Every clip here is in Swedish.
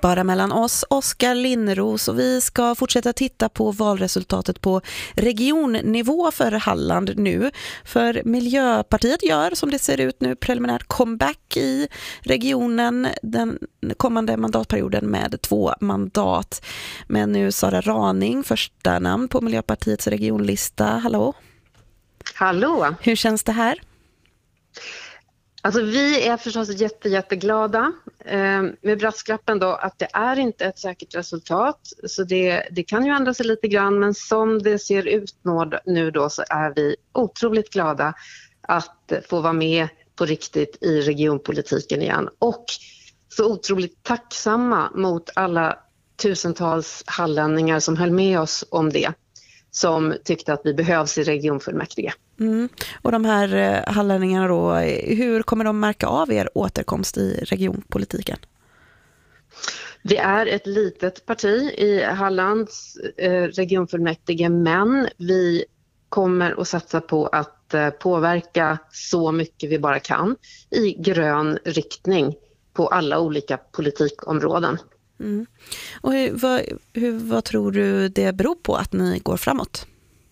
bara mellan oss, Oskar Linnros, och vi ska fortsätta titta på valresultatet på regionnivå för Halland nu. För Miljöpartiet gör, som det ser ut nu, preliminärt comeback i regionen den kommande mandatperioden med 2 mandat. Men nu Sara Raning, första namn på Miljöpartiets regionlista. Hallå? Hallå! Hur känns det här? Alltså vi är förstås jätteglada med brasklappen då att det är inte ett säkert resultat, så det kan ju ändra sig lite grann, men som det ser ut nu då så är vi otroligt glada att få vara med på riktigt i regionpolitiken igen, och så otroligt tacksamma mot alla tusentals hallänningar som höll med oss om det, som tyckte att vi behövs i regionfullmäktige. Och de här hallänningarna då, hur kommer de märka av er återkomst i regionpolitiken? Vi är ett litet parti i Hallands regionfullmäktige, men vi kommer att satsa på att påverka så mycket vi bara kan i grön riktning på alla olika politikområden. Och vad tror du det beror på att ni går framåt?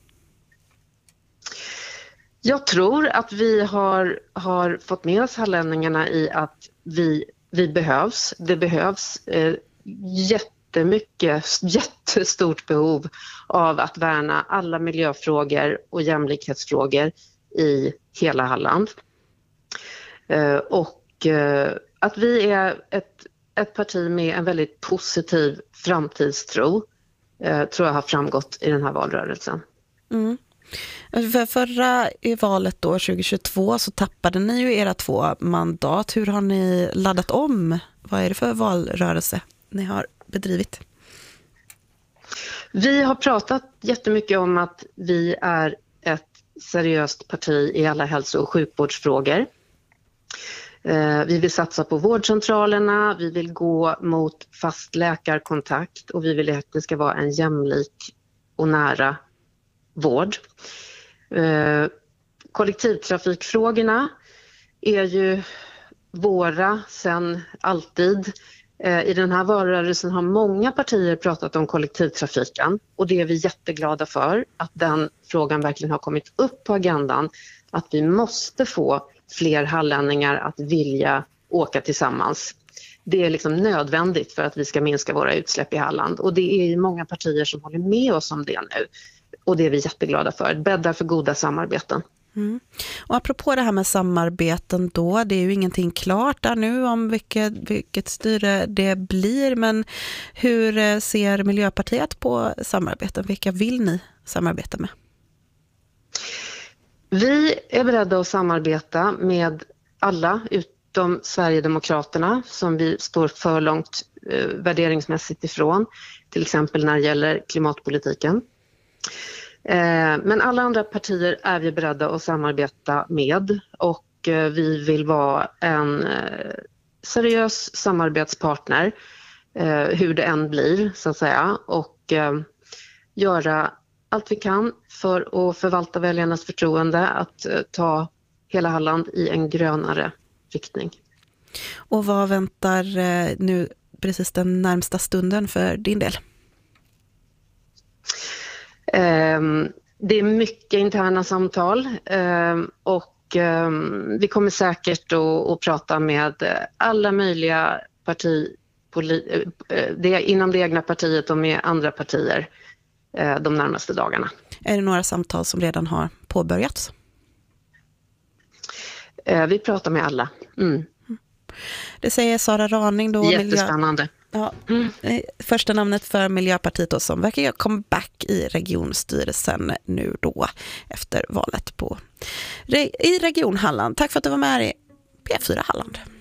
Jag tror att vi har fått med oss hallänningarna i att vi behövs. Det behövs jättestort behov av att värna alla miljöfrågor och jämlikhetsfrågor i hela Halland. Och att vi är ett parti med en väldigt positiv framtidstro tror jag har framgått i den här valrörelsen. För förra i valet då 2022 så tappade ni ju era 2 mandat. Hur har ni laddat om? Vad är det för valrörelse ni har bedrivit? Vi har pratat jättemycket om att vi är ett seriöst parti i alla hälso- och sjukvårdsfrågor. Vi vill satsa på vårdcentralerna, vi vill gå mot fast läkarkontakt och vi vill att det ska vara en jämlik och nära vård. Kollektivtrafikfrågorna är ju våra sedan alltid. I den här valrörelsen har många partier pratat om kollektivtrafiken, och det är vi jätteglada för, att den frågan verkligen har kommit upp på agendan, att vi måste få fler hallänningar att vilja åka tillsammans. Det är liksom nödvändigt för att vi ska minska våra utsläpp i Halland, och det är ju många partier som håller med oss om det nu. Och det är vi jätteglada för. Bäddar för goda samarbeten. Och apropå det här med samarbeten då, det är ju ingenting klart där nu om vilket styre det blir, men hur ser Miljöpartiet på samarbeten? Vilka vill ni samarbeta med? Vi är beredda att samarbeta med alla utom Sverigedemokraterna, som vi står för långt värderingsmässigt ifrån, till exempel när det gäller klimatpolitiken. Men alla andra partier är vi beredda att samarbeta med, och vi vill vara en seriös samarbetspartner hur det än blir så att säga, och göra allt vi kan för att förvalta väljarnas förtroende att ta hela Halland i en grönare riktning. Och vad väntar nu precis den närmsta stunden för din del? Det är mycket interna samtal och vi kommer säkert att prata med alla möjliga inom det egna partiet och med andra partier de närmaste dagarna. Är det några samtal som redan har påbörjats? Vi pratar med alla. Det säger Sara Raning då. Jättespännande. Första namnet för Miljöpartiet då, som verkar göra comeback i regionstyrelsen nu då efter valet i Region Halland. Tack för att du var med i P4 Halland.